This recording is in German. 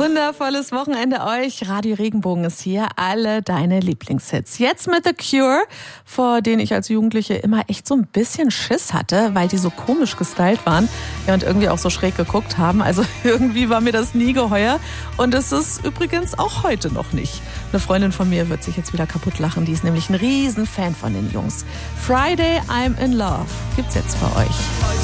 Wundervolles Wochenende euch. Radio Regenbogen ist hier. Alle deine Lieblingshits. Jetzt mit The Cure, vor denen ich als Jugendliche immer echt so ein bisschen Schiss hatte, weil die so komisch gestylt waren, ja, und irgendwie auch so schräg geguckt haben. Also irgendwie war mir das nie geheuer. Und es ist übrigens auch heute noch nicht. Eine Freundin von mir wird sich jetzt wieder kaputt lachen. Die ist nämlich ein Riesenfan von den Jungs. Friday, I'm in Love gibt's jetzt für euch.